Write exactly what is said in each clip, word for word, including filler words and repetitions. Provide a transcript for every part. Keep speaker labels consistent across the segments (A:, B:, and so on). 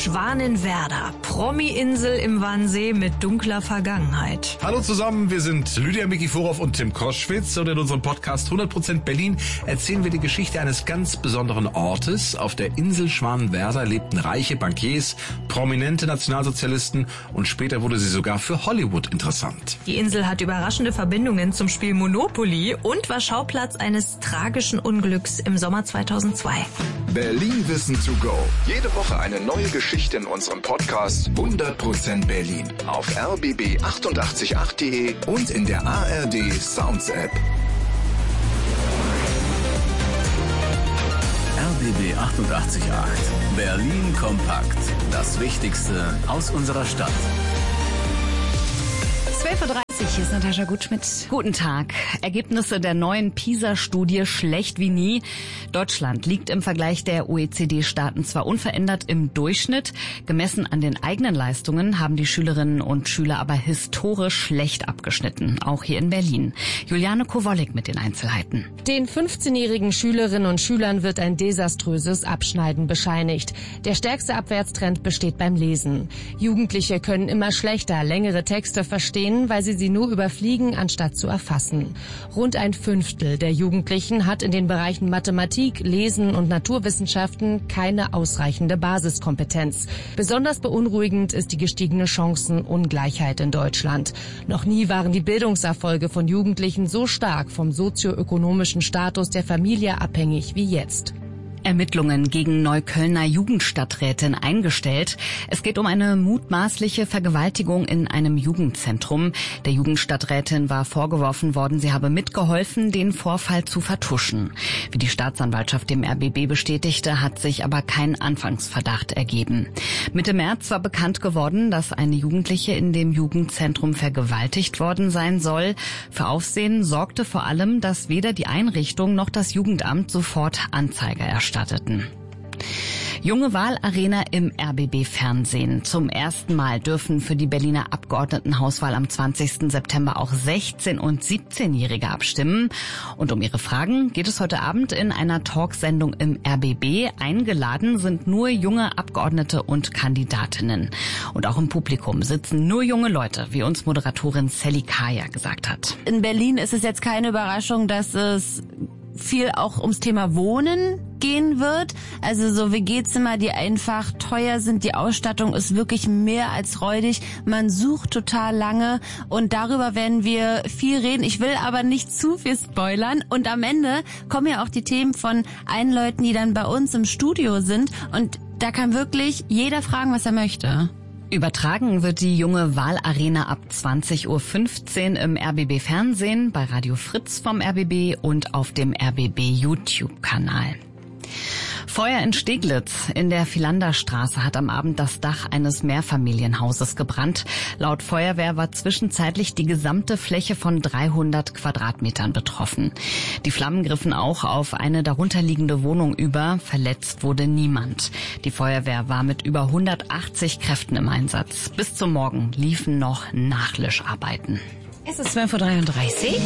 A: Schwanenwerder, Promi-Insel im Wannsee mit dunkler Vergangenheit.
B: Hallo zusammen, wir sind Lydia Mikiforov und Tim Koschwitz und in unserem Podcast hundert Prozent Berlin erzählen wir die Geschichte eines ganz besonderen Ortes. Auf der Insel Schwanenwerder lebten reiche Bankiers, prominente Nationalsozialisten und später wurde sie sogar für Hollywood interessant.
A: Die Insel hat überraschende Verbindungen zum Spiel Monopoly und war Schauplatz eines tragischen Unglücks im Sommer zweitausendzwei.
C: Berlin Wissen to go. Jede Woche eine neue Geschichte in unserem Podcast hundert Prozent Berlin. Auf r b b achtundachtzig punkt acht punkt de und in der A R D Sounds App.
D: R B B achtundachtzig Komma acht. Berlin kompakt. Das Wichtigste aus unserer Stadt.
E: zwölf Uhr dreißig, hier ist Natascha Gutschmidt. Guten Tag. Ergebnisse der neuen PISA-Studie schlecht wie nie. Deutschland liegt im Vergleich der O E C D-Staaten zwar unverändert im Durchschnitt. Gemessen an den eigenen Leistungen haben die Schülerinnen und Schüler aber historisch schlecht abgeschnitten. Auch hier in Berlin. Juliane Kowolek mit den Einzelheiten.
F: Den fünfzehnjährigen Schülerinnen und Schülern wird ein desaströses Abschneiden bescheinigt. Der stärkste Abwärtstrend besteht beim Lesen. Jugendliche können immer schlechter längere Texte verstehen, weil sie sie nur überfliegen, anstatt zu erfassen. Rund ein Fünftel der Jugendlichen hat in den Bereichen Mathematik, Lesen und Naturwissenschaften keine ausreichende Basiskompetenz. Besonders beunruhigend ist die gestiegene Chancenungleichheit in Deutschland. Noch nie waren die Bildungserfolge von Jugendlichen so stark vom sozioökonomischen Status der Familie abhängig wie jetzt.
E: Ermittlungen gegen Neuköllner Jugendstadträtin eingestellt. Es geht um eine mutmaßliche Vergewaltigung in einem Jugendzentrum. Der Jugendstadträtin war vorgeworfen worden, sie habe mitgeholfen, den Vorfall zu vertuschen. Wie die Staatsanwaltschaft dem R B B bestätigte, hat sich aber kein Anfangsverdacht ergeben. Mitte März war bekannt geworden, dass eine Jugendliche in dem Jugendzentrum vergewaltigt worden sein soll. Für Aufsehen sorgte vor allem, dass weder die Einrichtung noch das Jugendamt sofort Anzeige erstatteten. Junge Wahlarena im R B B-Fernsehen. Zum ersten Mal dürfen für die Berliner Abgeordnetenhauswahl am zwanzigsten September auch sechzehn- und siebzehnjährige abstimmen. Und um ihre Fragen geht es heute Abend in einer Talksendung im R B B. Eingeladen sind nur junge Abgeordnete und Kandidatinnen. Und auch im Publikum sitzen nur junge Leute, wie uns Moderatorin Sally Kaya gesagt hat.
G: In Berlin ist es jetzt keine Überraschung, dass es viel auch ums Thema Wohnen gehen wird. Also so W G-Zimmer, die einfach teuer sind. Die Ausstattung ist wirklich mehr als räudig. Man sucht total lange und darüber werden wir viel reden. Ich will aber nicht zu viel spoilern. Und am Ende kommen ja auch die Themen von allen Leuten, die dann bei uns im Studio sind. Und da kann wirklich jeder fragen, was er möchte.
E: Übertragen wird die junge Wahlarena ab zwanzig Uhr fünfzehn im R B B Fernsehen, bei Radio Fritz vom R B B und auf dem R B B YouTube-Kanal. Feuer in Steglitz. In der Philanderstraße hat am Abend das Dach eines Mehrfamilienhauses gebrannt. Laut Feuerwehr war zwischenzeitlich die gesamte Fläche von dreihundert Quadratmetern betroffen. Die Flammen griffen auch auf eine darunterliegende Wohnung über. Verletzt wurde niemand. Die Feuerwehr war mit über hundertachtzig Kräften im Einsatz. Bis zum Morgen liefen noch Nachlöscharbeiten. Es ist zwölf Uhr dreiunddreißig.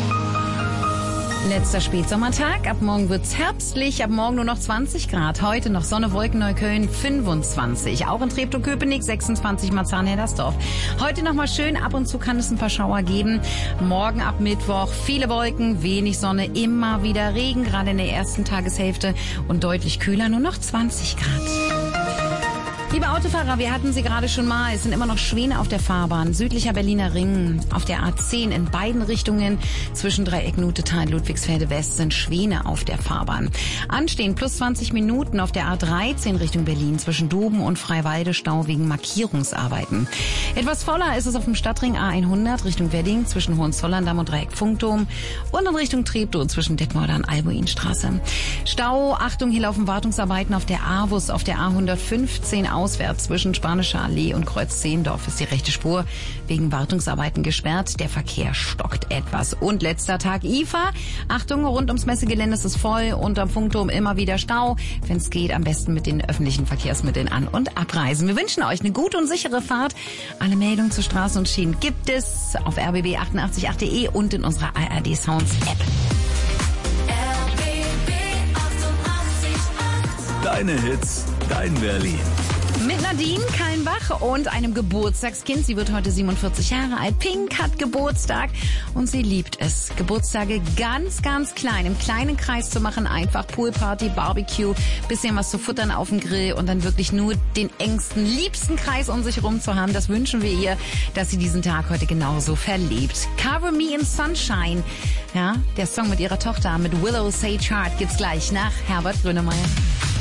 E: Letzter Spätsommertag. Ab morgen wird's herbstlich. Ab morgen nur noch zwanzig Grad. Heute noch Sonne, Wolken, Neukölln fünfundzwanzig. Auch in Treptow-Köpenick sechsundzwanzig, Marzahn-Hellersdorf. Heute noch mal schön. Ab und zu kann es ein paar Schauer geben. Morgen ab Mittwoch viele Wolken, wenig Sonne, immer wieder Regen, gerade in der ersten Tageshälfte und deutlich kühler, nur noch zwanzig Grad. Liebe Autofahrer, wir hatten sie gerade schon mal. Es sind immer noch Schwäne auf der Fahrbahn. Südlicher Berliner Ring auf der A zehn in beiden Richtungen. Zwischen Dreieck Nutetal, Ludwigsfelde West sind Schwäne auf der Fahrbahn. Anstehen plus zwanzig Minuten auf der A dreizehn Richtung Berlin zwischen Doben und Freiwalde Stau wegen Markierungsarbeiten. Etwas voller ist es auf dem Stadtring A hundert Richtung Wedding zwischen Hohenzollern-Damm und Dreieck Funkturm und in Richtung Treptow zwischen Detmolder und Albuinstraße. Stau, Achtung, hier laufen Wartungsarbeiten auf der A-Bus auf der A hundertfünfzehn auswärts zwischen Spanischer Allee und Kreuz Zehendorf ist die rechte Spur wegen Wartungsarbeiten gesperrt. Der Verkehr stockt etwas. Und letzter Tag I F A. Achtung, rund ums Messegelände ist es voll und am Funkturm immer wieder Stau. Wenn es geht, am besten mit den öffentlichen Verkehrsmitteln an- und abreisen. Wir wünschen euch eine gute und sichere Fahrt. Alle Meldungen zu Straßen und Schienen gibt es auf r b b achtundachtzig punkt acht punkt de und in unserer A R D Sounds App.
D: Deine Hits, dein Berlin.
E: Mit Nadine Kallenbach und einem Geburtstagskind. Sie wird heute siebenundvierzig Jahre alt. Pink hat Geburtstag und sie liebt es, Geburtstage ganz, ganz klein, im kleinen Kreis zu machen. Einfach Poolparty, Barbecue, bisschen was zu futtern auf dem Grill und dann wirklich nur den engsten, liebsten Kreis um sich rum zu haben. Das wünschen wir ihr, dass sie diesen Tag heute genauso verlebt. Cover Me in Sunshine. Ja, der Song mit ihrer Tochter, mit Willow Sage Heart, gibt's gleich nach Herbert Grönemeyer.